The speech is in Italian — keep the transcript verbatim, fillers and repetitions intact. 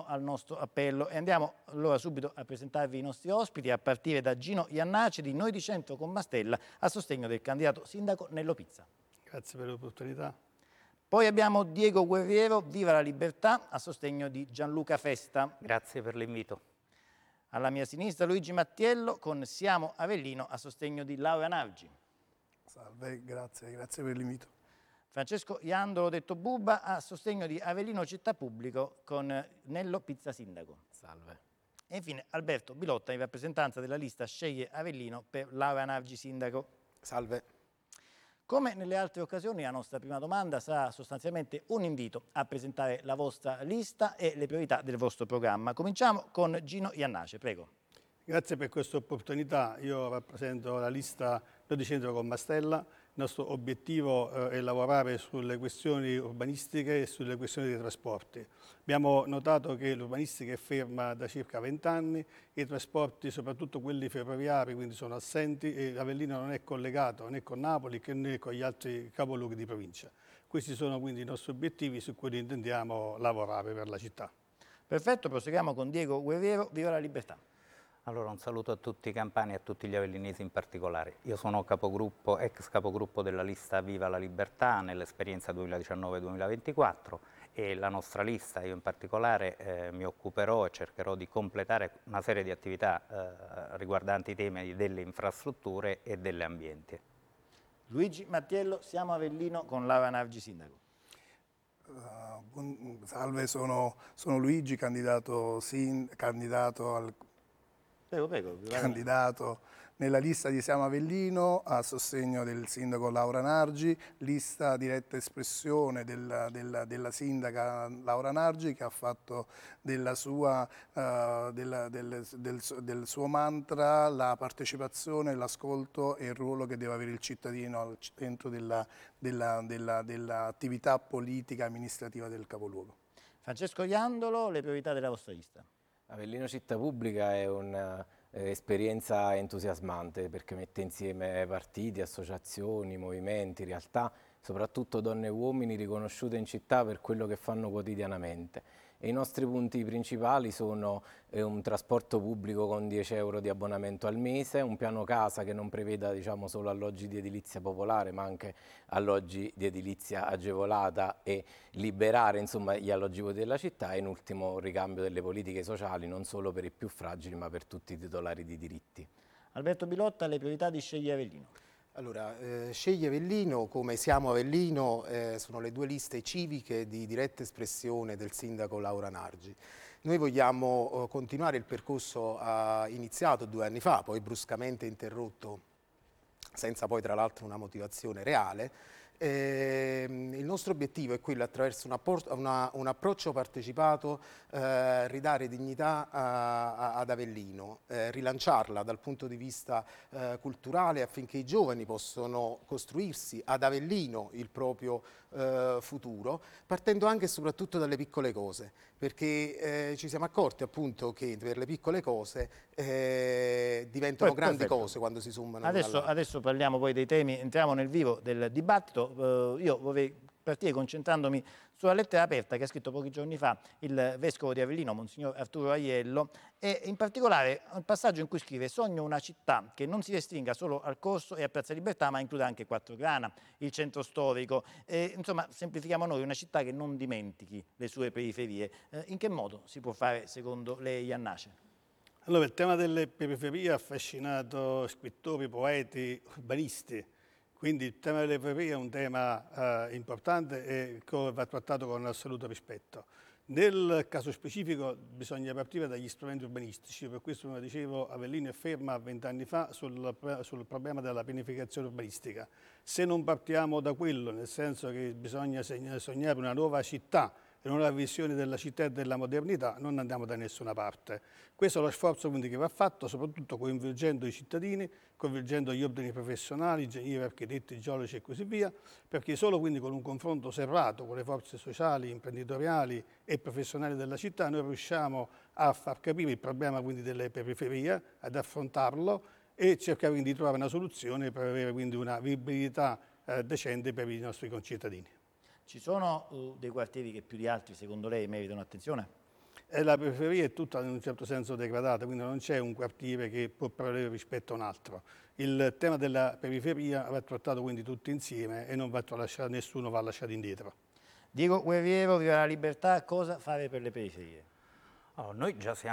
al nostro appello e andiamo allora subito a presentarvi i nostri ospiti, a partire da Gino Iannace di Noi di Centro con Mastella a sostegno del candidato sindaco Nello Pizza. Grazie per l'opportunità. Poi abbiamo Diego Guerriero, Viva la Libertà, a sostegno di Gianluca Festa. Grazie per l'invito. Alla mia sinistra Luigi Mattiello con Siamo Avellino, a sostegno di Laura Nargi. Salve, grazie, grazie per l'invito. Francesco Iandolo, detto Bubba, a sostegno di Avellino Città Pubblico con Nello Pizza Sindaco. Salve. E infine Alberto Bilotta in rappresentanza della lista Sceglie Avellino per Laura Nargi Sindaco. Salve. Come nelle altre occasioni, la nostra prima domanda sarà sostanzialmente un invito a presentare la vostra lista e le priorità del vostro programma. Cominciamo con Gino Iannace, prego. Grazie per questa opportunità. Io rappresento la lista Noi di Centro con Mastella. Il nostro obiettivo eh, è lavorare sulle questioni urbanistiche e sulle questioni dei trasporti. Abbiamo notato che l'urbanistica è ferma da circa vent'anni, i trasporti, soprattutto quelli ferroviari, quindi sono assenti e Avellino non è collegato né con Napoli né con gli altri capoluoghi di provincia. Questi sono quindi i nostri obiettivi su cui intendiamo lavorare per la città. Perfetto, proseguiamo con Diego Guerriero, Viva la Libertà. Allora un saluto a tutti i campani e a tutti gli avellinesi in particolare. Io sono capogruppo, ex capogruppo della lista Viva la Libertà nell'esperienza duemiladiciannove duemilaventiquattro e la nostra lista, io in particolare, eh, mi occuperò e cercherò di completare una serie di attività eh, riguardanti i temi delle infrastrutture e dell'ambiente. Luigi Mattiello, Siamo Avellino con Laura Nargi Sindaco. Uh, buon, salve, sono, sono Luigi, candidato, sin, candidato al Prego, prego. candidato nella lista di Siamo Avellino a sostegno del sindaco Laura Nargi, lista diretta espressione della, della, della sindaca Laura Nargi che ha fatto della sua, uh, della, del, del, del suo mantra la partecipazione, l'ascolto e il ruolo che deve avere il cittadino al centro della, della, della, dell'attività politica amministrativa del capoluogo. Francesco Iandolo, le priorità della vostra lista. Avellino Città Pubblica è un'esperienza entusiasmante perché mette insieme partiti, associazioni, movimenti, realtà, soprattutto donne e uomini riconosciute in città per quello che fanno quotidianamente. E i nostri punti principali sono eh, un trasporto pubblico con dieci euro di abbonamento al mese, un piano casa che non preveda diciamo, solo alloggi di edilizia popolare ma anche alloggi di edilizia agevolata e liberare insomma, gli alloggi della città e in ultimo un ricambio delle politiche sociali non solo per i più fragili ma per tutti i titolari di diritti. Alberto Bilotta, le priorità di Sceglie Avellino. Allora, eh, Scegli Avellino, come Siamo Avellino, eh, sono le due liste civiche di diretta espressione del sindaco Laura Nargi. Noi vogliamo eh, continuare il percorso eh, iniziato due anni fa, poi bruscamente interrotto, senza poi tra l'altro una motivazione reale. Eh, il nostro obiettivo è quello, attraverso un, una, un approccio partecipato, eh, ridare dignità a, a, ad Avellino, eh, rilanciarla dal punto di vista eh, culturale affinché i giovani possano costruirsi ad Avellino il proprio eh, futuro, partendo anche e soprattutto dalle piccole cose, perché eh, ci siamo accorti appunto che per le piccole cose eh, diventano Poi, grandi perfetto. cose quando si sommano. Adesso, adesso parliamo poi dei temi, entriamo nel vivo del dibattito. Uh, io vorrei partire concentrandomi sulla lettera aperta che ha scritto pochi giorni fa il vescovo di Avellino, Monsignor Arturo Aiello, e in particolare un passaggio in cui scrive: sogno una città che non si restringa solo al Corso e a Piazza Libertà, ma includa anche Quattrograna, il centro storico, e, insomma semplifichiamo noi, una città che non dimentichi le sue periferie. Eh, in che modo si può fare secondo lei, Iannace? Allora, il tema delle periferie ha affascinato scrittori, poeti, urbanisti. Quindi il tema delle periferie è un tema eh, importante e che va trattato con assoluto rispetto. Nel caso specifico bisogna partire dagli strumenti urbanistici, per questo come dicevo Avellino è ferma vent'anni fa sul, sul problema della pianificazione urbanistica. Se non partiamo da quello, nel senso che bisogna sognare una nuova città e una visione della città e della modernità, non andiamo da nessuna parte. Questo è lo sforzo quindi che va fatto, soprattutto coinvolgendo i cittadini, coinvolgendo gli ordini professionali, ingegneri, architetti, geologi e così via, perché solo quindi con un confronto serrato con le forze sociali, imprenditoriali e professionali della città noi riusciamo a far capire il problema quindi delle periferie, ad affrontarlo e cercare quindi di trovare una soluzione per avere quindi una vivibilità eh, decente per i nostri concittadini. Ci sono uh, dei quartieri che più di altri, secondo lei, meritano attenzione? e la periferia è tutta in un certo senso degradata, quindi non c'è un quartiere che può prevalere rispetto a un altro. Il tema della periferia va trattato quindi tutti insieme e non va lasciato, nessuno va lasciato indietro. Diego Guerriero, Viva la Libertà, cosa fare per le periferie? Allora, noi già siamo